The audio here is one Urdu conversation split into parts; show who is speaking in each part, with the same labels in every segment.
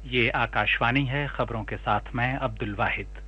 Speaker 1: یہ آکاشوانی ہے، خبروں کے ساتھ میں عبد الواحد۔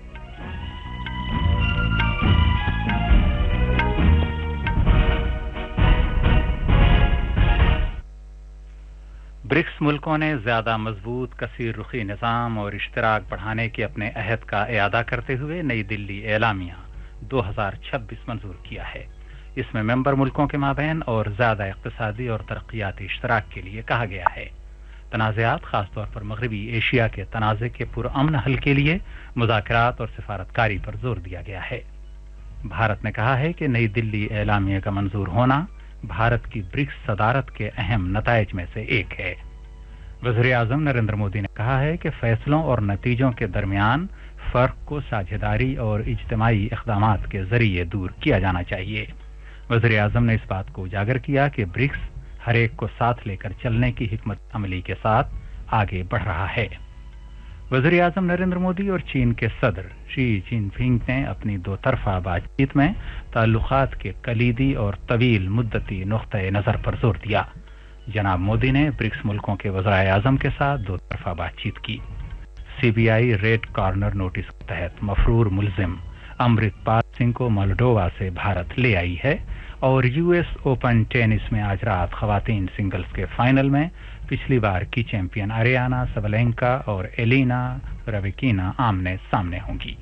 Speaker 1: برکس ملکوں نے زیادہ مضبوط کثیر رخی نظام اور اشتراک بڑھانے کے اپنے عہد کا اعادہ کرتے ہوئے نئی دلی اعلامیہ 2026 منظور کیا ہے۔ اس میں ممبر ملکوں کے مابین اور زیادہ اقتصادی اور ترقیاتی اشتراک کے لیے کہا گیا ہے۔ تنازعات، خاص طور پر مغربی ایشیا کے تنازع کے پرامن حل کے لیے مذاکرات اور سفارتکاری پر زور دیا گیا ہے۔ بھارت نے کہا ہے کہ نئی دلی اعلامیہ کا منظور ہونا بھارت کی برکس صدارت کے اہم نتائج میں سے ایک ہے۔ وزیر اعظم نریندر مودی نے کہا ہے کہ فیصلوں اور نتیجوں کے درمیان فرق کو ساجھیداری اور اجتماعی اقدامات کے ذریعے دور کیا جانا چاہیے۔ وزیر اعظم نے اس بات کو اجاگر کیا کہ برکس ہر ایک کو ساتھ لے کر چلنے کی حکمت عملی کے ساتھ آگے بڑھ رہا ہے۔ وزیر اعظم نریندر مودی اور چین کے صدر شی جن پنگ نے اپنی دو طرفہ بات چیت میں تعلقات کے کلیدی اور طویل مدتی نقطۂ نظر پر زور دیا۔ جناب مودی نے برکس ملکوں کے وزرائے اعظم کے ساتھ دو طرفہ بات چیت کی۔ C B I read corner notice کے تحت مفرور ملزم امرت پال سنگھ کو مولڈووا سے بھارت لے آئی ہے اور یو ایس اوپن ٹینس میں آج رات خواتین سنگلز کے فائنل میں پچھلی بار کی چیمپئن اریانا سبلینکا اور ایلینا رویکینا آمنے سامنے ہوں گی۔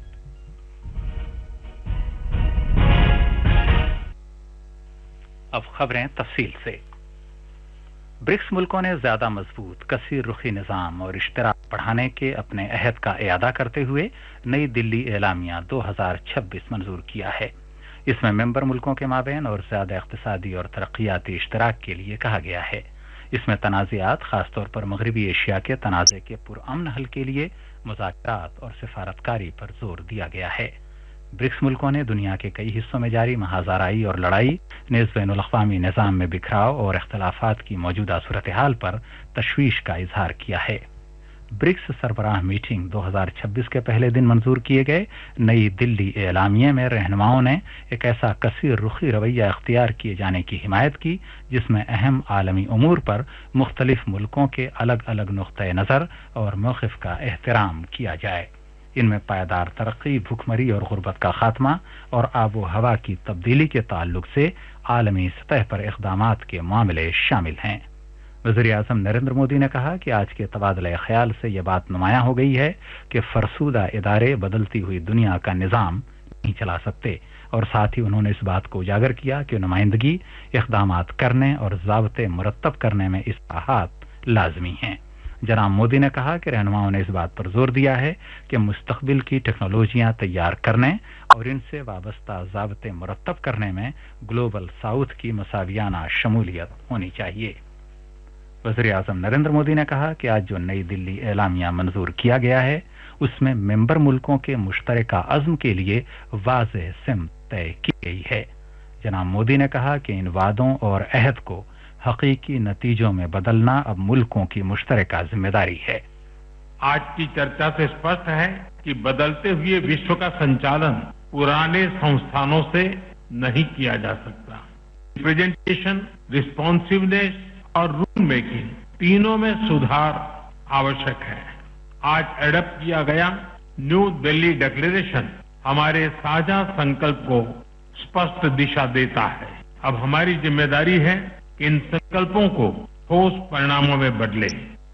Speaker 1: اب خبریں تفصیل سے۔ برکس ملکوں نے زیادہ مضبوط کثیر رخی نظام اور اشتراک بڑھانے کے اپنے عہد کا اعادہ کرتے ہوئے نئی دلی اعلامیہ 2026 منظور کیا ہے۔ اس میں ممبر ملکوں کے مابین اور زیادہ اقتصادی اور ترقیاتی اشتراک کے لیے کہا گیا ہے۔ اس میں تنازعات، خاص طور پر مغربی ایشیا کے تنازع کے پرامن حل کے لیے مذاکرات اور سفارتکاری پر زور دیا گیا ہے۔ برکس ملکوں نے دنیا کے کئی حصوں میں جاری محاذ اور لڑائی، نیز بین الاقوامی نظام میں بکھراؤ اور اختلافات کی موجودہ صورتحال پر تشویش کا اظہار کیا ہے۔ برکس سربراہ میٹنگ 2026 کے پہلے دن منظور کیے گئے نئی دلی اعلامیہ میں رہنماؤں نے ایک ایسا کثیر رخی رویہ اختیار کیے جانے کی حمایت کی جس میں اہم عالمی امور پر مختلف ملکوں کے الگ الگ نقطۂ نظر اور موقف کا احترام کیا جائے۔ ان میں پائیدار ترقی، بھوکمری اور غربت کا خاتمہ اور آب و ہوا کی تبدیلی کے تعلق سے عالمی سطح پر اقدامات کے معاملے شامل ہیں۔ وزیر اعظم نریندر مودی نے کہا کہ آج کے تبادلہ خیال سے یہ بات نمایاں ہو گئی ہے کہ فرسودہ ادارے بدلتی ہوئی دنیا کا نظام نہیں چلا سکتے، اور ساتھ ہی انہوں نے اس بات کو اجاگر کیا کہ نمائندگی، اقدامات کرنے اور ضابطے مرتب کرنے میں اصلاحات لازمی ہیں۔ جناب مودی نے کہا کہ رہنماؤں نے اس بات پر زور دیا ہے کہ مستقبل کی ٹیکنالوجیاں تیار کرنے اور ان سے وابستہ ضابطے مرتب کرنے میں گلوبل ساؤتھ کی مساویانہ شمولیت ہونی چاہیے۔ وزیر اعظم نریندر مودی نے کہا کہ آج جو نئی دلی اعلامیہ منظور کیا گیا ہے اس میں ممبر ملکوں کے مشترکہ عزم کے لیے واضح سمت طے کی گئی ہے۔ جناب مودی نے کہا کہ ان وعدوں اور عہد کو حقیقی نتیجوں میں بدلنا اب ملکوں کی مشترکہ ذمہ داری ہے۔
Speaker 2: آج کی چرچا سے اسپشٹ ہے کہ بدلتے ہوئے وشو کا سنچالن پرانے سنستھانوں سے نہیں کیا جا سکتا۔ ریپرزنٹیشن، ریسپانسونیس اور رول میکنگ تینوں میں سدھار آوشک ہے۔ آج ایڈپٹ کیا گیا نیو دلی ڈکلیریشن ہمارے ساجھا سنکلپ کو اسپشٹ دشا دیتا ہے۔ اب ہماری ذمہ داری ہے کہ ان سنکلپوں کو ٹھوس پریناموں میں بدلے۔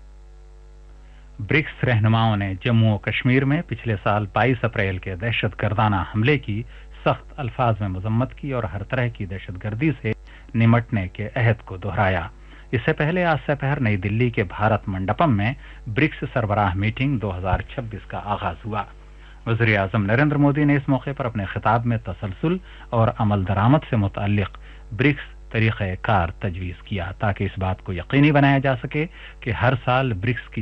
Speaker 1: برکس رہنماؤں نے جموں و کشمیر میں پچھلے سال 22 اپریل کے دہشت گردانہ حملے کی سخت الفاظ میں مذمت کی اور ہر طرح کی دہشت گردی سے نمٹنے کے عہد کو دہرایا۔ اس سے پہلے آج سپہر نئی دلی کے بھارت منڈپم میں برکس سربراہ میٹنگ 2026 کا آغاز ہوا۔ وزیر اعظم نریندر مودی نے اس موقع پر اپنے خطاب میں تسلسل اور عمل درآمد سے متعلق برکس طریقہ کار تجویز کیا تاکہ اس بات کو یقینی بنایا جا سکے کہ ہر سال برکس کی